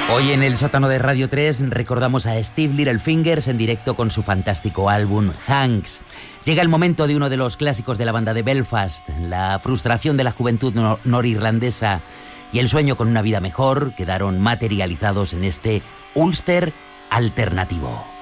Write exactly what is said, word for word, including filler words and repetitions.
Hoy en el sótano de Radio tres recordamos a Steve Littlefingers en directo con su fantástico álbum Hanks. Llega el momento de uno de los clásicos de la banda de Belfast, la frustración de la juventud nor- norirlandesa y el sueño con una vida mejor quedaron materializados en este Ulster alternativo.